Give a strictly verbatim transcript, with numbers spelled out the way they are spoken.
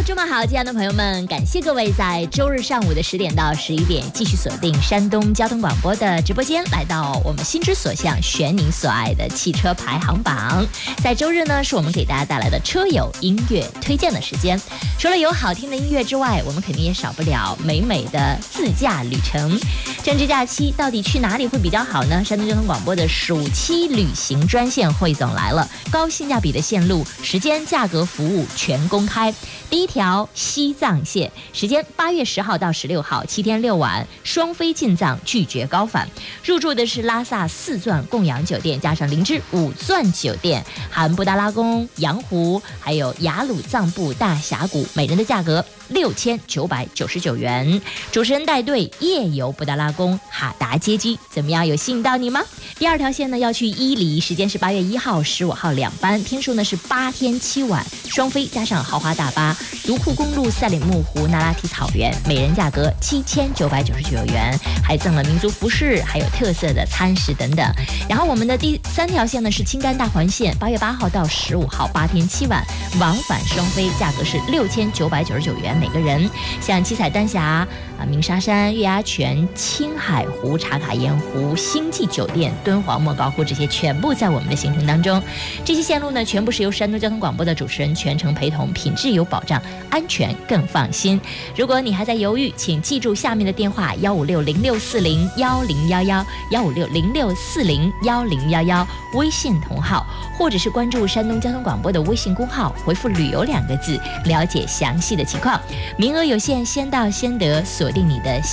周末好，亲爱的朋友们，感谢各位在周日上午的十点到十一点继续锁定山东交通广播的直播间，来到我们心之所向，选您所爱的汽车排行榜。在周日呢，是我们给大家带来的车友音乐推荐的时间。除了有好听的音乐之外，我们肯定也少不了美美的自驾旅程。正值假期，到底去哪里会比较好呢？山东交通广播的暑期旅行专线汇总来了，高性价比的线路、时间、价格、服务全公开。第一条西藏线，时间八月十号到十六号，七天六晚，双飞进藏，拒绝高返。入住的是拉萨四钻供养酒店，加上林芝五钻酒店，含布达拉宫、羊湖，还有雅鲁藏布大峡谷，每人的价格六千九百九十九元。主持人带队夜游布达拉宫、哈达街机，怎么样？有吸引到你吗？第二条线呢，要去伊犁，时间是八月一号、十五号两班，天数呢是八天七晚，双飞加上豪华大巴，独库公路赛里木湖那拉提草原，每人价格七千九百九十九元，还赠了民族服饰，还有特色的餐食等等。然后我们的第三条线呢是青甘大环线，八月八号到十五号，八天七晚，往返双飞，价格是六千九百九十九元每个人。像七彩丹霞啊、鸣沙山、月牙泉、青海湖、茶卡盐湖、星际酒店、敦煌莫高窟，这些全部在我们的行程当中。这些线路呢，全部是由山东交通广播的主持人全程陪同，品质有保障，安全更放心。如果你还在犹豫，请记住下面的电话：幺五六零六四零幺零幺幺，幺五六零六四零幺零幺幺，微信同号，或者是关注山东交通广播的微信公号，回复“旅游”两个字，了解详细的情况。名额有限，先到先得，锁定你的